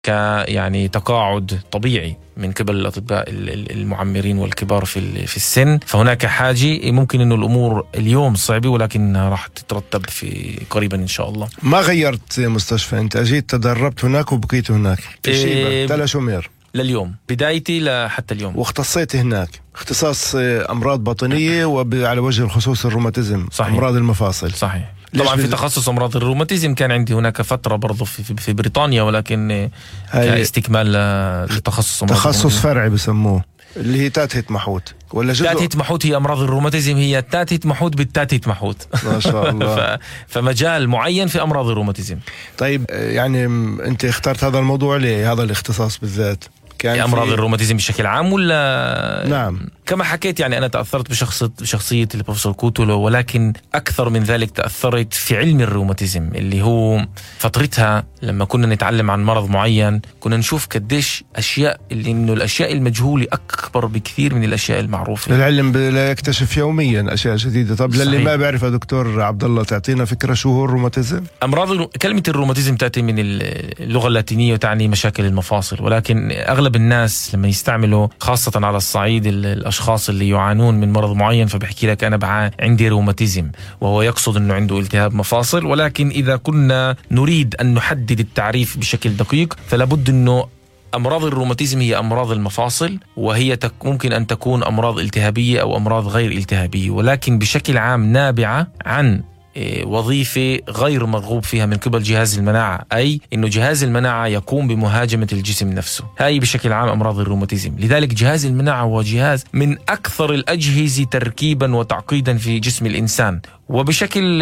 يعني تقاعد طبيعي من قبل الأطباء المعمرين والكبار في السن، فهناك حاجة ممكن إنه الأمور اليوم صعبة ولكن راح تترتب في قريبا إن شاء الله. ما غيرت مستشفى؟ أنت أجيت تدربت هناك وبقيت هناك في شيبة تل شومير لليوم، بدايتي لحتى اليوم، واختصيت هناك اختصاص أمراض باطنية وعلى وجه الخصوص الروماتيزم. صحيح. أمراض المفاصل. صحيح. طبعا في تخصص أمراض الروماتيزم كان عندي هناك فترة برضو في بريطانيا، ولكن كاستكمال للتخصص تخصص فرعي بسموه اللي هي تاتهت محوت ولا جزء؟ تاتهت محوت هي أمراض الروماتيزم، هي تاتهت محوت بالتاتهت محوت ما شاء الله. فمجال معين في أمراض الروماتيزم. طيب يعني أنت اخترت هذا الموضوع ليه، هذا الاختصاص بالذات؟ أمراض الروماتيزم بشكل عام ولا؟ نعم. كما حكيت يعني أنا تأثرت بشخصية البروفيسور كوتولو، ولكن أكثر من ذلك تأثرت في علم الروماتيزم اللي هو فترتها لما كنا نتعلم عن مرض معين كنا نشوف قديش أشياء، اللي إنه الأشياء المجهولة أكبر بكثير من الأشياء المعروفة. العلم لا يكتشف يوميا أشياء جديدة. طب للي ما بيعرف دكتور عبد الله تعطينا فكرة شو هو الروماتيزم؟ كلمة الروماتيزم تأتي من اللغة اللاتينية وتعني مشاكل المفاصل، ولكن أغلب الناس لما يستعملوا خاصة على الصعيد الأشخاص اللي يعانون من مرض معين فبحكي لك أنا عندي روماتيزم، وهو يقصد أنه عنده التهاب مفاصل. ولكن إذا كنا نريد أن نحدد التعريف بشكل دقيق فلابد أنه أمراض الروماتيزم هي أمراض المفاصل، وهي ممكن أن تكون أمراض التهابية أو أمراض غير التهابية، ولكن بشكل عام نابعة عن وظيفة غير مرغوب فيها من قبل جهاز المناعة، أي أنه جهاز المناعة يقوم بمهاجمة الجسم نفسه. هاي بشكل عام أمراض الروماتيزم. لذلك جهاز المناعة هو جهاز من أكثر الأجهزة تركيبا وتعقيدا في جسم الإنسان، وبشكل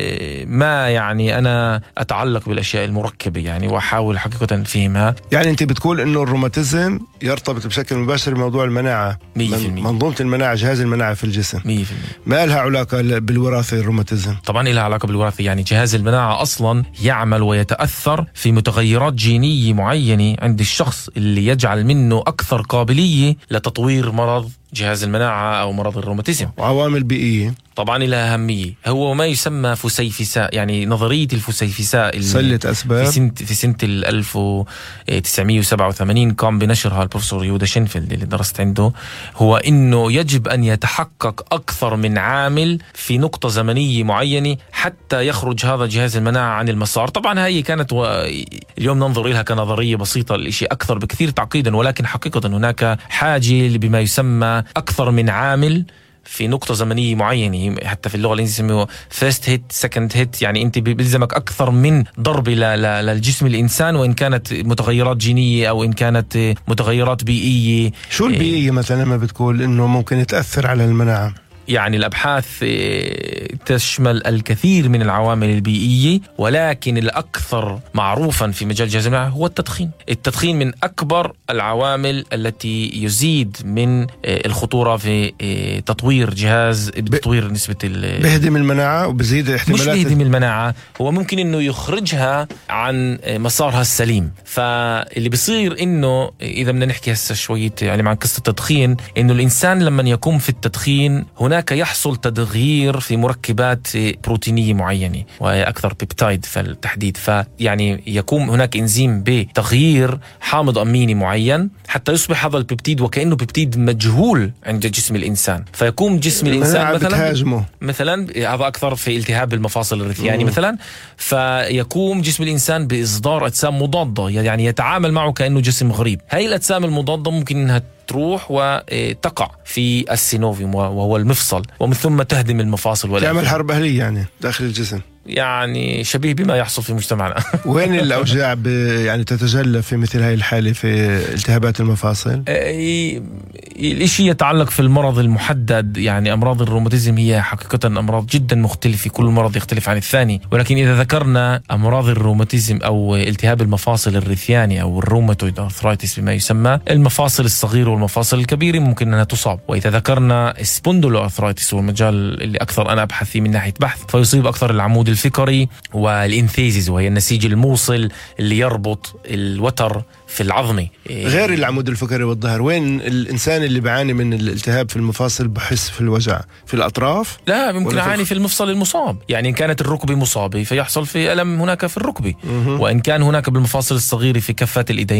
ما يعني أنا أتعلق بالأشياء المركبة يعني وأحاول حقيقة فهمها. يعني أنت بتقول إنه الروماتيزم يرتبط بشكل مباشر بموضوع المناعة، منظومة المناعة، جهاز المناعة في الجسم 100%. ما لها علاقة بالوراثة الروماتيزم؟ طبعا لها علاقة بالوراثة. يعني جهاز المناعة أصلا يعمل ويتأثر في متغيرات جينية معينة عند الشخص اللي يجعل منه أكثر قابلية لتطوير مرض جهاز المناعة أو مرض الروماتيزم. وعوامل بيئية طبعا لها أهمية. هو ما يسمى فسيفساء، يعني نظرية الفسيفساء سلة أسباب في سنة 1987 قام بنشرها البروفيسور يودا شينفيلد اللي درست عنده. هو إنه يجب أن يتحقق أكثر من عامل في نقطة زمنية معينة حتى يخرج هذا جهاز المناعة عن المسار. طبعا هاي كانت اليوم ننظر إليها كنظرية بسيطة، الإشي أكثر بكثير تعقيدا، ولكن حقيقة هناك حاجة بما يسمى أكثر من عامل في نقطة زمنية معينة. حتى في اللغة الإنجليزية يسموه first hit second hit، يعني أنت بيلزمك أكثر من ضربة للجسم الإنسان، وإن كانت متغيرات جينية أو إن كانت متغيرات بيئية. شو البيئية مثلا لما بتقول إنه ممكن تأثر على المناعة؟ يعني الأبحاث تشمل الكثير من العوامل البيئية، ولكن الأكثر معروفا في مجال جهاز المناعة هو التدخين. التدخين من أكبر العوامل التي يزيد من الخطورة في تطوير نسبة بيهدم المناعة وبزيد احتمالات. مش بيهدم المناعة، هو ممكن إنه يخرجها عن مسارها السليم. فاللي بيصير إنه إذا بدنا نحكي هسه شوية يعني عن قصة التدخين، إنه الإنسان لما يقوم في التدخين هناك يحصل تغيير في مركبات بروتينية معينة وهي أكثر بيبتايد في التحديد. فيعني يقوم هناك إنزيم بتغيير حامض أميني معين حتى يصبح هذا البيبتيد وكأنه بيبتيد مجهول عند جسم الإنسان، فيقوم جسم الإنسان مثلا هذا أكثر في التهاب المفاصل الرثياني مثلا، فيقوم جسم الإنسان بإصدار أجسام مضادة يعني يتعامل معه كأنه جسم غريب. هاي الأجسام المضادة ممكن إنها تروح وتقع في السينوفيوم وهو المفصل، ومن ثم تهدم المفاصل تعمل حرب أهلية يعني داخل الجسم، يعني شبيه بما يحصل في مجتمعنا. وين الأوجاع يعني تتجلى في مثل هاي الحالة في التهابات المفاصل؟ الاشي يتعلق في المرض المحدد. يعني أمراض الروماتيزم هي حقيقة أمراض جدا مختلفة، كل مرض يختلف عن الثاني، ولكن إذا ذكرنا أمراض الروماتيزم أو التهاب المفاصل الرثياني أو الروماتويد أرثرايتس بما يسمى، المفاصل الصغيرة والمفاصل الكبيرة ممكن أنها تصاب. وإذا ذكرنا سبوندولو أرثرايتس والمجال اللي أكثر أنا أبحث فيه من ناحية بحث، فيصيب أكثر العمود الفقري والإنثيزيس، وهي النسيج الموصل اللي يربط الوتر في العظمة. غير العمود الفقري والظهر، وين الإنسان اللي بعاني من الالتهاب في المفاصل بحس في الوجع؟ في الأطراف؟ لا، ممكن يعاني في المفصل المصاب. يعني إن كانت الركبة مصابة فيحصل في ألم هناك في الركبة، وإن كان هناك بالمفاصل الصغيرة في كفات الإيدين